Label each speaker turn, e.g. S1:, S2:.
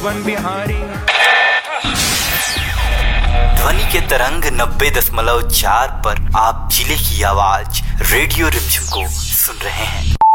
S1: भुवन बिहारी।
S2: ध्वनि के तरंग 90.4 पर आप जिले की आवाज रेडियो रिमझिम को सुन रहे हैं।